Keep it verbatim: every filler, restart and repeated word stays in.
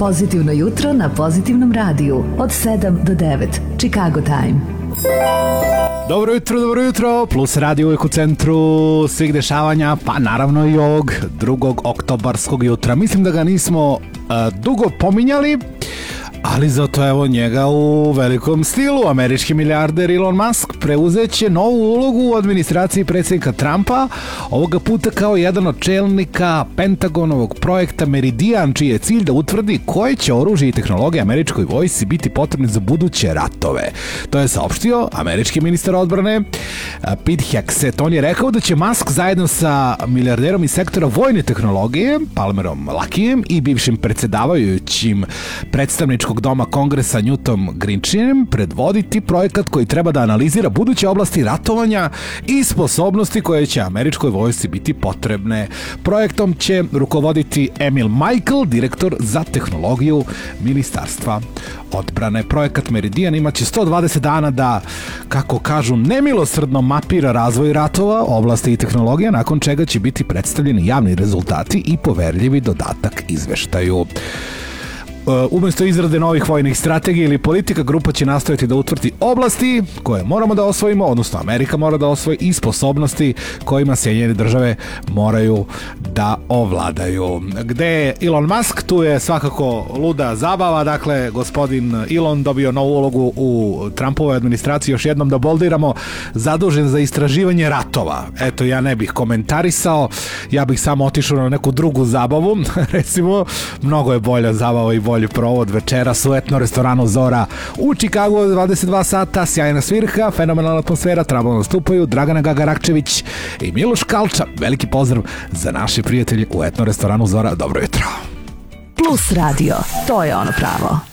Pozitivno jutro na Pozitivnom radiju od sedam do devet. Chicago Time. Dobro jutro, dobro jutro. Plus radio uvijek u centru svih dešavanja, pa naravno i ovog drugog oktobarskog jutra. Mislim da ga nismo uh, dugo pominjali, ali zato evo njega u velikom stilu. Američki milijarder Elon Musk preuzeće novu ulogu u administraciji predsjednika Trumpa, ovoga puta kao jedan od čelnika Pentagonovog projekta Meridian, čiji je cilj da utvrdi koje će oružje i tehnologije američkoj vojsci biti potrebne za buduće ratove. To je saopštio američki ministar odbrane Pete Hegseth. On je rekao da će Musk zajedno sa milijarderom iz sektora vojne tehnologije Palmerom Luckyem i bivšim predsjedavajućim predstavničkog doma Kongresa Newtom Gingrichem predvoditi projekat koji treba da analizira buduće oblasti ratovanja i sposobnosti koje će američkoj vojsci biti potrebne. Projektom će rukovoditi Emil Michael, direktor za tehnologiju Ministarstva odbrane. Projekat Meridian imaće sto dvadeset dana da, kako kažu, nemilosrdno mapira razvoj ratova, oblasti i tehnologija, nakon čega će biti predstavljeni javni rezultati i poverljivi dodatak izveštaju. Umjesto izrade novih vojnih strategija ili politika, grupa će nastojati da utvrdi oblasti koje moramo da osvojimo, odnosno Amerika mora da osvoji, i sposobnosti kojima Sjedinjene države moraju da ovladaju. Gde je Elon Musk, tu je svakako luda zabava. Dakle, gospodin Elon dobio novu ulogu u Trumpovoj administraciji, još jednom da boldiramo, zadužen za istraživanje ratova. Eto, ja ne bih komentarisao, ja bih samo otišao na neku drugu zabavu. Recimo, mnogo je bolja zabava i bolji provod večeras u etno restoranu Zora u Chicagu, dvadeset dva sata, sjajna svirka, fenomenalna atmosfera, trabno nastupaju Dragana Gagaračević i Miloš Kalča. Veliki pozdrav za naše prijatelje u etno restoranu Zora. Dobro jutro. Plus radio, to je ono pravo.